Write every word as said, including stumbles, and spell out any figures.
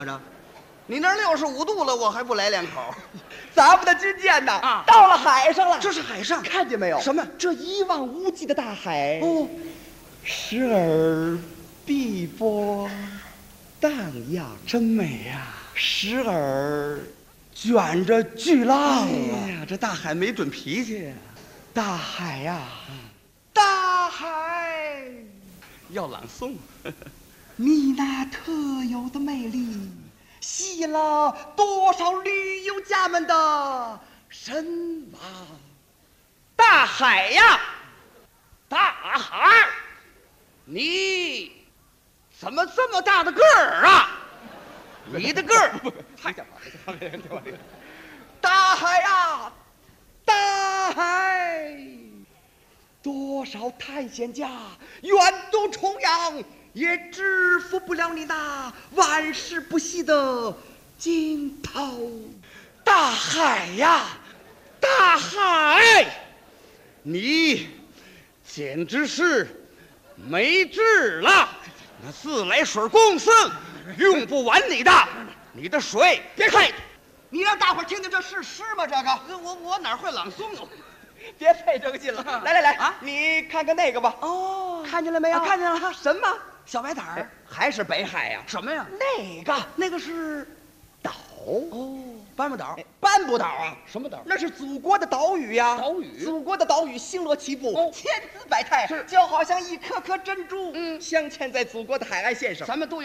着，你那六十五度了，我还不来两口？ 咱们的军舰呐， 啊到了海上了。 这是海上， 看见没有？ 什么？ 这一望无际的大海。 哦， 时而碧波荡漾， 真美呀！ 时而卷着巨浪啊！ 哎呀，这大海没准脾气呀！ 大海呀、大海， 要朗诵， 你那特有的魅力，吸引了多少旅游家们的神往。 大海呀，大海，你怎么这么大的个儿啊？你的个儿太大了， 大海呀，大海，多少探险家远渡重洋，也支付不了你那万世不息的惊涛。 大海呀，大海，你简直是没治了！那自来水公司用不完你的，你的水别开。 你让大伙儿听听，这是诗吗？这个， 我我哪会朗诵啊？ 别费这个劲了。来来来啊你看看那个吧。 哦， 看见了没有？ 啊看见了什么？ 小白胆哎儿， 还是北海呀？ 什么呀？ 那个那个是岛。 哦，班布岛哎，班布岛啊， 什么岛？ 那是祖国的岛屿呀。 岛屿祖国的岛屿星罗棋布， 哦千姿百态， 是就好像一颗颗珍珠， 嗯镶嵌在祖国的海岸线上。 咱们都有。